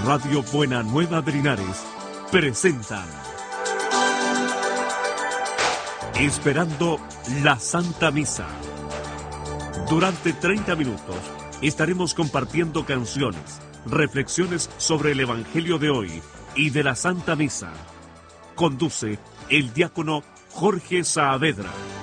Radio Buena Nueva de Linares presentan Esperando la Santa Misa. Durante 30 minutos estaremos compartiendo canciones, reflexiones sobre el Evangelio de hoy y de la Santa Misa. Conduce el diácono Jorge Saavedra.